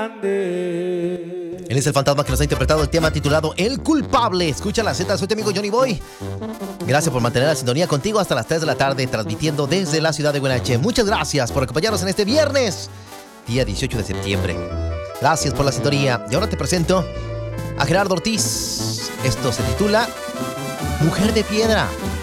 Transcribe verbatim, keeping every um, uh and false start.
grande. Él es el fantasma que nos ha interpretado el tema titulado El Culpable. Escucha la Z, soy tu amigo Johnny Boy. Gracias por mantener la sintonía contigo hasta las tres de la tarde, transmitiendo desde la ciudad de Huenache. Muchas gracias por acompañarnos en este viernes, día dieciocho de septiembre. Gracias por la sintonía. Y ahora te presento a Gerardo Ortiz. Esto se titula Mujer de Piedra.